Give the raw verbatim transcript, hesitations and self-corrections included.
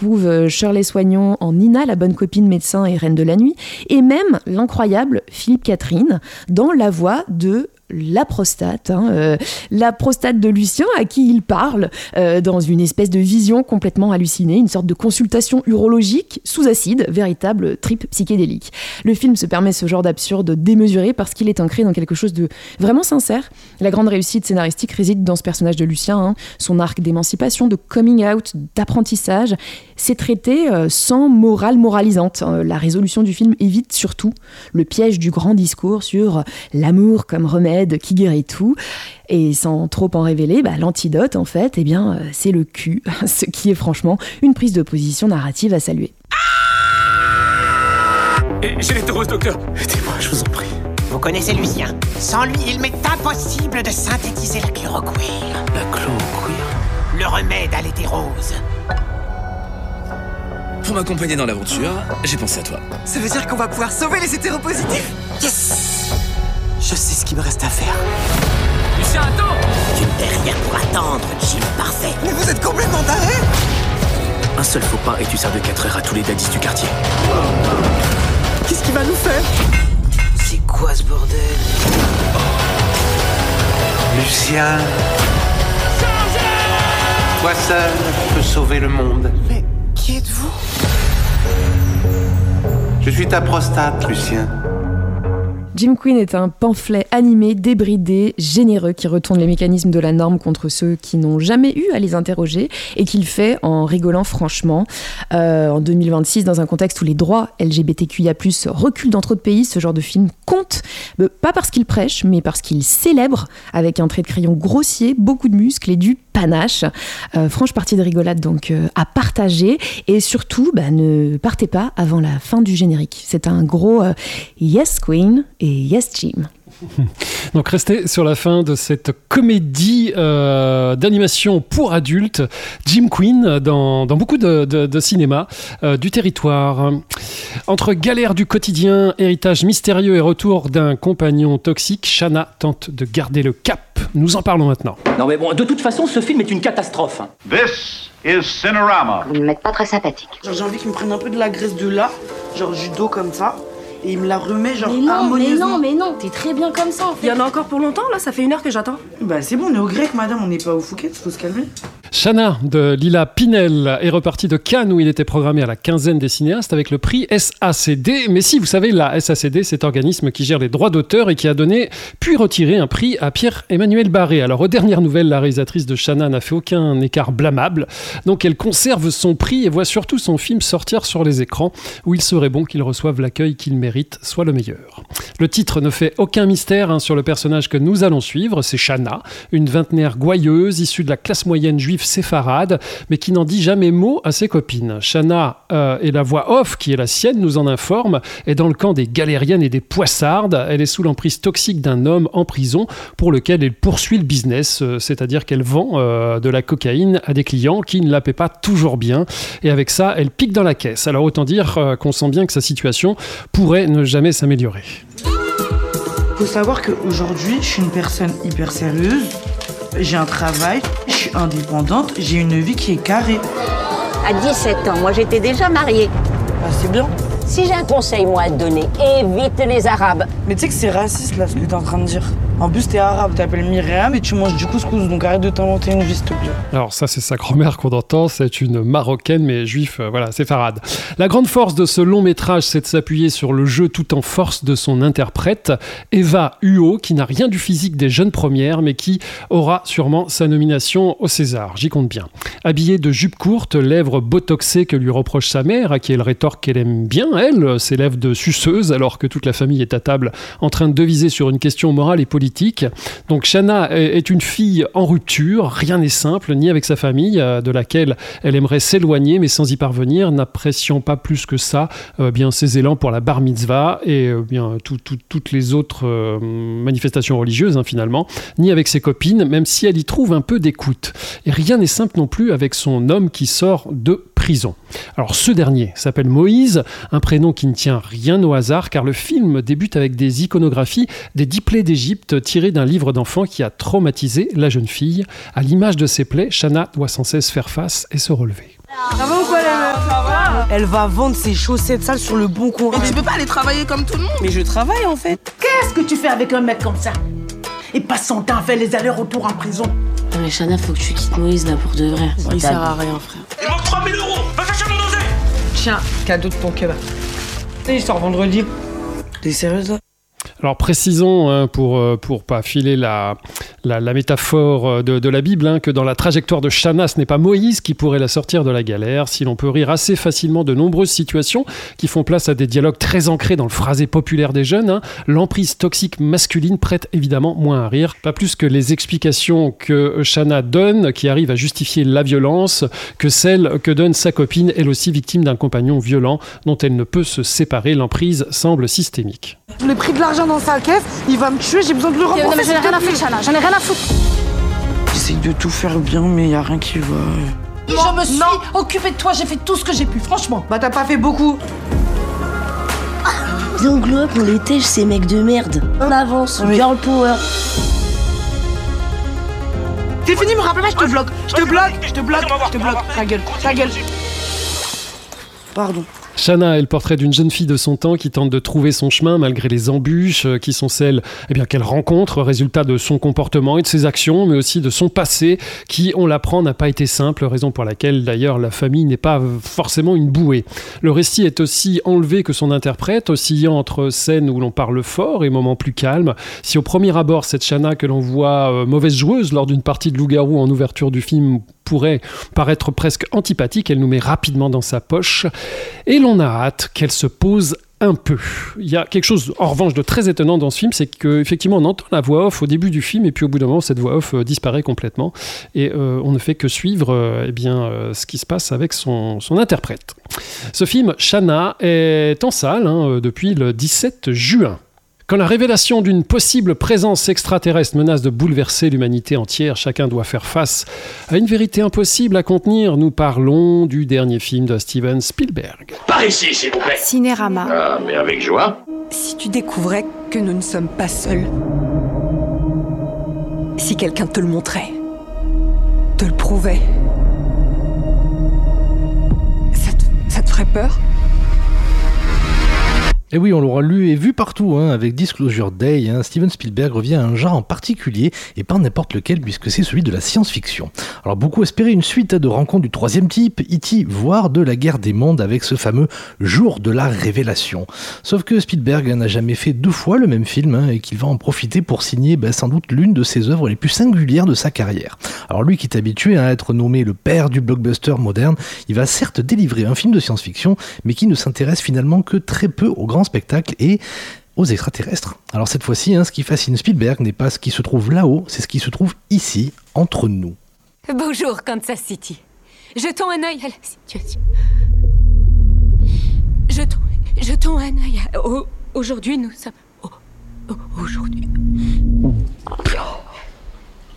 retrouve Shirley Soignon en Nina, la bonne copine médecin et reine de la nuit, et même l'incroyable Philippe Catherine dans la voix de la prostate, hein, euh, la prostate de Lucien à qui il parle euh, dans une espèce de vision complètement hallucinée, une sorte de consultation urologique sous acide, véritable trip psychédélique. Le film se permet ce genre d'absurde démesuré parce qu'il est ancré dans quelque chose de vraiment sincère. La grande réussite scénaristique réside dans ce personnage de Lucien, hein, son arc d'émancipation, de coming out, d'apprentissage. C'est traité euh, sans morale moralisante. Euh, la résolution du film évite surtout le piège du grand discours sur l'amour comme remède qui guérit tout. Et sans trop en révéler, bah, l'antidote, en fait, eh bien, euh, c'est le cul. Ce qui est franchement une prise de position narrative à saluer. Et j'ai les taureaux, docteur. Aidez-moi, je vous en prie. Vous connaissez Lucien. Sans lui, il m'est impossible de synthétiser la chloroquine. La chloroquine. Le remède à l'hétérose. Pour m'accompagner dans l'aventure, j'ai pensé à toi. Ça veut dire qu'on va pouvoir sauver les hétéropositifs. Yes! Je sais ce qu'il me reste à faire. Lucien, attends! Tu n'es rien pour attendre, Jim Parfait. Mais vous êtes complètement tarés! Un seul faux pas et tu sers de quatre heures à tous les daddies du quartier. Qu'est-ce qu'il va nous faire? C'est quoi ce bordel? Lucien, toi seul peux sauver le monde. Mais qui êtes-vous? Je suis ta prostate, Lucien. Jim Queen est un pamphlet animé, débridé, généreux qui retourne les mécanismes de la norme contre ceux qui n'ont jamais eu à les interroger et qu'il fait en rigolant franchement. Euh, en deux mille vingt-six, dans un contexte où les droits L G B T Q I A plus, reculent dans trop de pays, ce genre de film compte, euh, pas parce qu'il prêche, mais parce qu'il célèbre avec un trait de crayon grossier, beaucoup de muscles et du panache. Euh, franche partie de rigolade donc euh, à partager et surtout, bah, ne partez pas avant la fin du générique. C'est un gros euh, Yes Queen et Yes Jim. Donc restez sur la fin de cette comédie euh, d'animation pour adultes, Jim Queen, dans, dans beaucoup de, de, de cinéma euh, du territoire. Entre galères du quotidien, héritage mystérieux et retour d'un compagnon toxique, Shanna tente de garder le cap. Nous en parlons maintenant. Non mais bon, de toute façon, ce film est une catastrophe. This is Cinerama. Vous ne m'êtes pas très sympathique. Genre, j'ai envie qu'il me prenne un peu de la graisse de là, genre du dos comme ça. Et il me la remet genre mais non, harmonieusement. Mais non, mais non, t'es très bien comme ça en fait. Il y en a encore pour longtemps là, ça fait une heure que j'attends. Bah c'est bon, on est au grec madame, on n'est pas au Phuket, faut se calmer. Shanna de Lila Pinel est reparti de Cannes où il était programmé à la quinzaine des cinéastes avec le prix S A C D. Mais si, vous savez, la S A C D, cet organisme qui gère les droits d'auteur et qui a donné puis retiré un prix à Pierre-Emmanuel Barré. Alors aux dernières nouvelles, la réalisatrice de Shanna n'a fait aucun écart blâmable. Donc elle conserve son prix et voit surtout son film sortir sur les écrans où il serait bon qu'il reçoive l'accueil qu'il mérite, soit le meilleur. Le titre ne fait aucun mystère hein, sur le personnage que nous allons suivre, c'est Shanna, une vingtenaire gouailleuse issue de la classe moyenne juive séfarade, mais qui n'en dit jamais mot à ses copines. Shanna euh, et la voix off, qui est la sienne, nous en informe, est dans le camp des galériennes et des poissardes. Elle est sous l'emprise toxique d'un homme en prison pour lequel elle poursuit le business, euh, c'est-à-dire qu'elle vend euh, de la cocaïne à des clients qui ne la paient pas toujours bien. Et avec ça, elle pique dans la caisse. Alors autant dire euh, qu'on sent bien que sa situation pourrait ne jamais s'améliorer. Faut savoir qu'aujourd'hui, je suis une personne hyper sérieuse, j'ai un travail, je suis indépendante, j'ai une vie qui est carrée. À dix-sept ans, moi j'étais déjà mariée. Bah c'est bien. Si j'ai un conseil, moi, à te donner, évite les Arabes. Mais tu sais que c'est raciste, là, ce que t'es en train de dire. En plus, t'es arabe, t'appelles Myriam et tu manges du couscous, donc arrête de t'inventer une vie, s'il te plaît. Alors ça, c'est sa grand-mère qu'on entend, c'est une Marocaine, mais juif, euh, voilà, séfarade. La grande force de ce long métrage, c'est de s'appuyer sur le jeu tout en force de son interprète, Eva Huot, qui n'a rien du physique des jeunes premières, mais qui aura sûrement sa nomination au César, j'y compte bien. Habillée de jupe courte, lèvres botoxées que lui reproche sa mère, à qui elle rétorque qu'elle aime bien, elle, ses lèvres de suceuse, alors que toute la famille est à table en train de deviser sur une question morale et politique. Donc Shanna est une fille en rupture, rien n'est simple, ni avec sa famille, de laquelle elle aimerait s'éloigner, mais sans y parvenir, n'appréciant pas plus que ça euh, bien ses élans pour la bar mitzvah et euh, bien tout, tout, toutes les autres euh, manifestations religieuses, hein, finalement, ni avec ses copines, même si elle y trouve un peu d'écoute. Et rien n'est simple non plus avec son homme qui sort de prison. Alors ce dernier s'appelle Moïse, un prénom qui ne tient rien au hasard, car le film débute avec des iconographies des dix plaies d'Égypte tirées d'un livre d'enfant qui a traumatisé la jeune fille. À l'image de ces plaies, Shanna doit sans cesse faire face et se relever. Ça va ou quoi, les meufs? Ça va. Elle va vendre ses chaussettes sales sur le bon coin. Mais tu peux pas aller travailler comme tout le monde. Mais je travaille en fait. Qu'est-ce que tu fais avec un mec comme ça? Et passe son temps à faire les allers-retours en prison. Non mais Chana, faut que tu quittes Moïse là pour de vrai. Il sert à rien, frère. Il manque trois mille euros. Va chercher mon dosé. Tiens, cadeau de ton kebab. Il sort vendredi. T'es sérieuse là? Alors précisons, hein, pour pour pas filer la, la, la métaphore de, de la Bible, hein, que dans la trajectoire de Chana, ce n'est pas Moïse qui pourrait la sortir de la galère, si l'on peut rire assez facilement de nombreuses situations qui font place à des dialogues très ancrés dans le phrasé populaire des jeunes. Hein. L'emprise toxique masculine prête évidemment moins à rire, pas plus que les explications que Chana donne, qui arrivent à justifier la violence, que celles que donne sa copine, elle aussi victime d'un compagnon violent dont elle ne peut se séparer. L'emprise semble systémique. Je l'ai pris de l'argent dans sa caisse, il va me tuer, j'ai besoin de le rembourser. Non mais j'en ai rien à foutre, Chana, j'en ai rien à foutre. J'essaye de tout faire bien, mais y a rien qui va. Je me suis occupée de toi, j'ai fait tout ce que j'ai pu, franchement. Bah t'as pas fait beaucoup. Viens glow up, on les tèche ces mecs de merde. On avance, oui. Girl power. C'est fini, me rappelle pas, je te bloque. Je te bloque, je te bloque, je te bloque. Ta gueule, ta gueule. Pardon. Chana est le portrait d'une jeune fille de son temps qui tente de trouver son chemin malgré les embûches qui sont celles eh bien, qu'elle rencontre, résultat de son comportement et de ses actions, mais aussi de son passé qui, on l'apprend, n'a pas été simple, raison pour laquelle d'ailleurs la famille n'est pas forcément une bouée. Le récit est aussi enlevé que son interprète, oscillant entre scènes où l'on parle fort et moments plus calmes. Si au premier abord, cette Chana que l'on voit euh, mauvaise joueuse lors d'une partie de Loup-garou en ouverture du film pourrait paraître presque antipathique, elle nous met rapidement dans sa poche et l'on a hâte qu'elle se pose un peu. Il y a quelque chose en revanche de très étonnant dans ce film, c'est qu'effectivement on entend la voix off au début du film et puis au bout d'un moment cette voix off euh, disparaît complètement et euh, on ne fait que suivre euh, eh bien, euh, ce qui se passe avec son, son interprète. Ce film, Chana, est en salle hein, depuis le dix-sept juin. Quand la révélation d'une possible présence extraterrestre menace de bouleverser l'humanité entière, chacun doit faire face à une vérité impossible à contenir. Nous parlons du dernier film de Steven Spielberg. Par ici, s'il vous plaît. Cinérama. Ah, mais avec joie. Si tu découvrais que nous ne sommes pas seuls. Si quelqu'un te le montrait. Te le prouvait. Ça te, ça te ferait peur ? Et oui, on l'aura lu et vu partout, hein, avec Disclosure Day. Hein, Steven Spielberg revient à un genre en particulier, et pas n'importe lequel, puisque c'est celui de la science-fiction. Alors beaucoup espéraient une suite de rencontres du troisième type, E T, voire de la guerre des mondes, avec ce fameux jour de la révélation. Sauf que Spielberg n'a jamais fait deux fois le même film, hein, et qu'il va en profiter pour signer ben, sans doute l'une de ses œuvres les plus singulières de sa carrière. Alors lui qui est habitué à être nommé le père du blockbuster moderne, il va certes délivrer un film de science-fiction, mais qui ne s'intéresse finalement que très peu aux grands spectacles et aux extraterrestres. Alors cette fois-ci, hein, ce qui fascine Spielberg n'est pas ce qui se trouve là-haut, c'est ce qui se trouve ici, entre nous. Bonjour Kansas City. Jetons un œil à la situation. Jetons, jetons un œil à... Aujourd'hui, nous sommes... Oh, oh, aujourd'hui...